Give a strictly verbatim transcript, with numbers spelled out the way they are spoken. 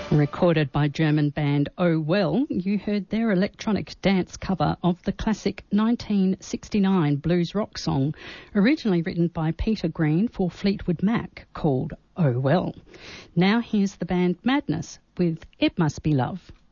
Recorded by German band Oh Well, you heard their electronic dance cover of the classic nineteen sixty-nine blues rock song, originally written by Peter Green for Fleetwood Mac, called Oh Well. Now here's the band Madness with It Must Be Love.